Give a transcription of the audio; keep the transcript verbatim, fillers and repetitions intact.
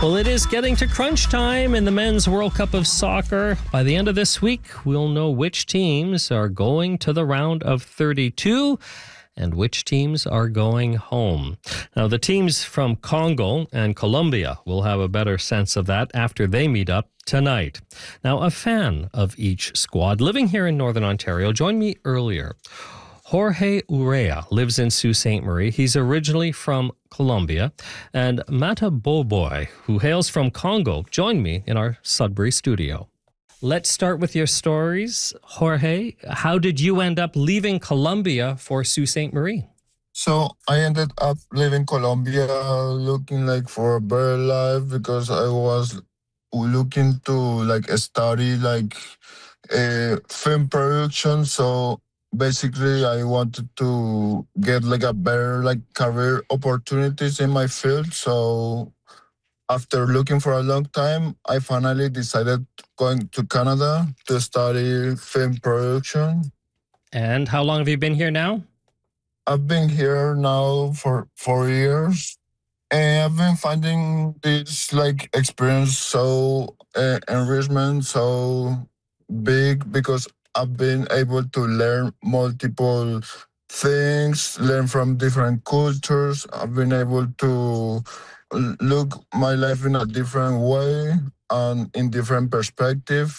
Well, it is getting to crunch time in the Men's World Cup of Soccer. By the end of this week, we'll know which teams are going to the round of thirty-two and which teams are going home. Now, the teams from Congo and Colombia will have a better sense of that after they meet up tonight. Now, a fan of each squad living here in Northern Ontario joined me earlier. Jorge Urrea lives in Sault Ste. Marie. He's originally from Colombia. And Mata Boboy, who hails from Congo, joined me in our Sudbury studio. Let's start with your stories. Jorge, how did you end up leaving Colombia for Sault Ste. Marie? So I ended up leaving Colombia looking like for a better life because I was looking to like study like a film production. So basically I wanted to get like a better like career opportunities in my field. So after looking for a long time, I finally decided going to Canada to study film production. And how long have you been here now? I've been here now for four years, and I've been finding this like experience so uh, enrichment, so big because I've been able to learn multiple things, learn from different cultures. I've been able to look my life in a different way and in different perspective.